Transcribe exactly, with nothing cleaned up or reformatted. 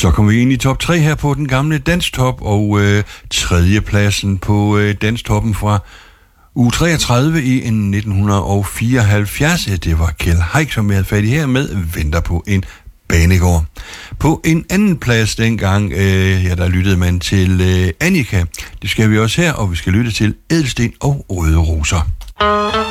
Så kommer vi ind i top tre her på den gamle Danstop, og øh, tredjepladsen på øh, Danstoppen fra uge treogtredive i nitten fireoghalvfjerds. Det var Kjeld Haik, som jeg havde fat i her med Venter på en banegård. På en anden plads dengang, øh, ja, der lyttede man til øh, Annika. Det skal vi også her, og vi skal lytte til Ædelsten og Røde Roser.